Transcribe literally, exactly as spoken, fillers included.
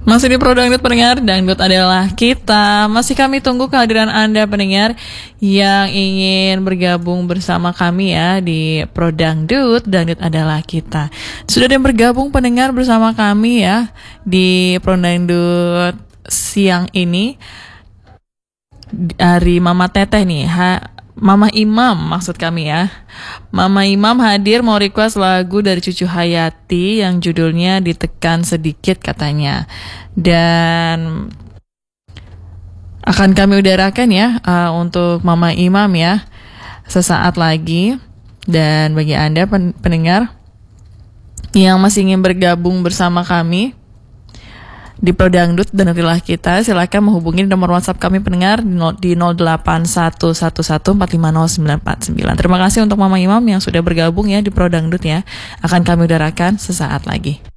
Masih di Pro Dangdut pendengar, Dangdut adalah kita. Masih kami tunggu kehadiran Anda pendengar yang ingin bergabung bersama kami ya di Pro Dangdut, Dangdut adalah kita. Sudah ada yang bergabung pendengar bersama kami ya di Pro Dangdut siang ini. Dari Mama Teteh nih, ha, Mama Imam maksud kami ya. Mama Imam hadir mau request lagu dari Cucu Hayati yang judulnya Ditekan Sedikit katanya. Dan akan kami udarakan ya uh, untuk Mama Imam ya sesaat lagi. Dan bagi Anda pen- pendengar yang masih ingin bergabung bersama kami di Pro Dangdut dan adalah kita, silakan menghubungi nomor WhatsApp kami pendengar di nol delapan satu satu satu empat lima nol sembilan empat sembilan. Terima kasih untuk Mama Imam yang sudah bergabung ya di Pro Dangdut ya. Akan kami udarakan sesaat lagi.